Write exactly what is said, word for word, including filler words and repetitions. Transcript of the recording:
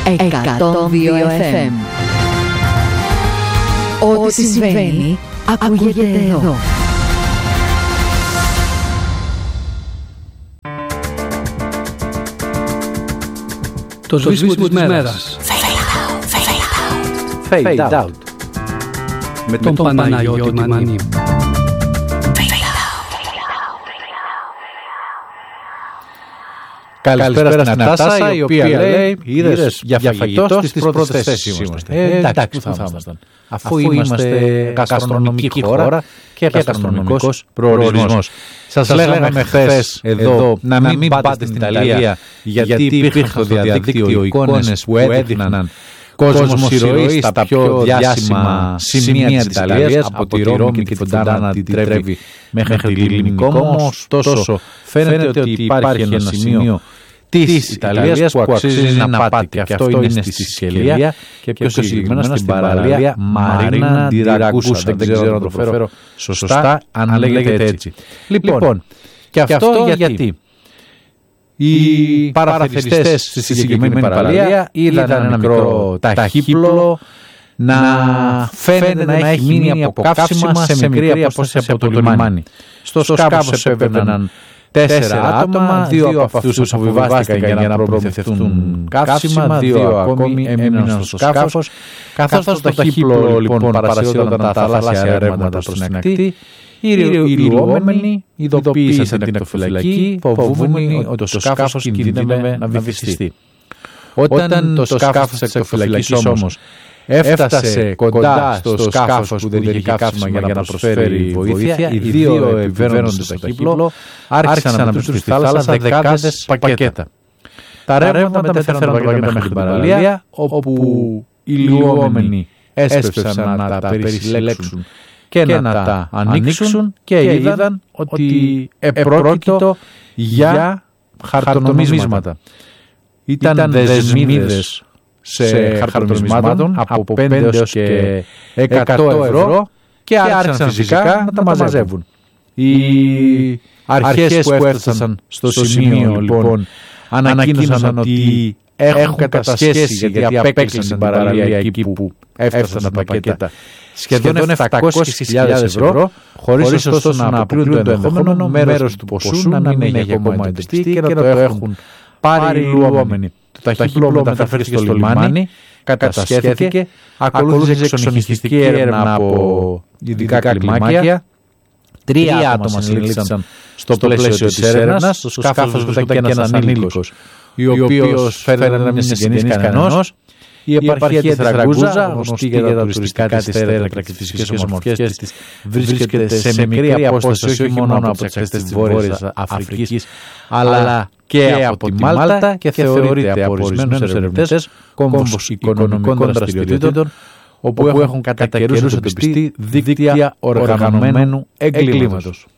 εκατόν δύο εφ εμ. Ό,τι συμβαίνει ακούγεται εδώ. Το σβήσιμο της μέρας. Fade out. Με τον Παναγιώτη Μανίου. Καλησπέρα στην Νατάσα, η οποία λέει: είδες για φαγητό στις πρώτες θέσεις είμαστε. Ε, εντάξει, πού θα ήμασταν. Αφού είμαστε γαστρονομική χώρα και γαστρονομικός προορισμός. Σας λέγαμε χθες εδώ να μην πάτε στην Ιταλία, γιατί υπήρχαν στο διαδίκτυο εικόνες που έδειχναν κόσμος ηρωής στα πιο διάσημα σημεία της Ιταλίας, από τη Ρώμη και τη Φοντάνα την τρέβει μέχρι τη Λιμνικό. Όμως τόσο φαίνεται ότι υπάρχει ένα σημείο της Ιταλίας που αξίζει να πάτε, και αυτό είναι στη Σικελία και πιο συγκεκριμένα στην παραλία Μαρίνα ντι Ραγκούσα. Δεν ξέρω να το φέρω σωστά, αν λέγεται έτσι. Λοιπόν, και αυτό γιατί οι παραθεριστές στη συγκεκριμένη παραλία είδαν ένα μικρό ταχύπλο να φαίνεται να έχει μείνει από καύσιμα σε μικρή απόσταση από το λιμάνι. Στο σκάφος έπαιρναν τέσσερα άτομα, δύο από αυτούς αποβιβάστηκαν για να προμηθευτούν καύσιμα, δύο ακόμη έμειναν στο σκάφος, καθώς το ταχύπλο λοιπόν παρασύρονταν τα θαλάσσια ρεύματα προς την ακτή. Οι λουόμενοι ειδοποίησαν την εκτοφυλακή, φοβούμενοι ότι το σκάφος κινδύνευε να βυθιστεί. Όταν το σκάφος της εκτοφυλακής όμως έφτασε κοντά στο σκάφος που δεν είχε καύσιμα για να προσφέρει βοήθεια, οι δύο επιβαίνοντες στο ταχύπλο άρχισαν να πετούν στη θάλασσα δεκάδες πακέτα. Τα ρεύματα μετέφεραν τα πακέτα μέχρι την παραλία, όπου οι λουόμενοι έσπευσαν να τα περισυλλέξουν και να τα ανοίξουν και είδαν ότι επρόκειτο για χαρτονομίσματα. Ήταν δεσμίδες σε χαρτονομισμάτων από πέντε έως και εκατό ευρώ και άρχισαν φυσικά να τα μαζεύουν. Οι αρχές που έφτασαν στο σημείο λοιπόν ανακοίνωσαν ότι έχουν κατασχέσει, γιατί απέκλεισαν την παραλία εκεί που έφτασαν τα πακέτα, σχεδόν επτακόσιες χιλιάδες ευρώ, χωρίς ωστόσο να αποκλείουν το ενδεχόμενο μέρος του ποσού να μην έχει ακόμα εντοπιστεί και να το έχουν πάρει οι λουόμενοι. Το ταχύπλο μεταφέρθηκε στο λιμάνι, κατασχέθηκε, ακολούθησε εξονυχιστική έρευνα από ειδικά κλιμάκια. Τρία άτομα συνελήφθησαν στο πλαίσιο της έρευνας. Στο σκάφος βρισκόταν και ένας ανήλικος, ο οποίος φαίνεται να μην είναι συγγενής κανενός. Η επαρχία της Ραγκούζα, γνωστή για τα τουριστικά της τέρετρα και τις φυσικές ομορφιές της, βρίσκεται σε μικρή απόσταση όχι μόνο από τις ακτές της Βόρειας Αφρικής, αλλά και από τη Μάλτα, και θεωρείται από ορισμένους ερευνητές κόμβος οικονομικών δραστηριοτήτων, όπου έχουν κατά καιρούς εντοπιστεί δίκτυα οργανωμένου εγκλήματος.